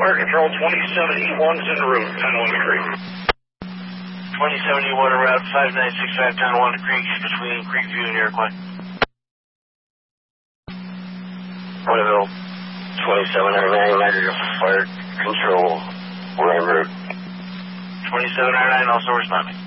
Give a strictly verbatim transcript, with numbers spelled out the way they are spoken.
Fire Control, twenty-seven E one's en route, Tonawanda Creek. twenty-seven E one en route, five nine six five Tonawanda Creek, between Creekview and Iroquois. Porterville, twenty-seven R nine, Niagara Fire Control, we're en route. twenty-seven R nine, also responding.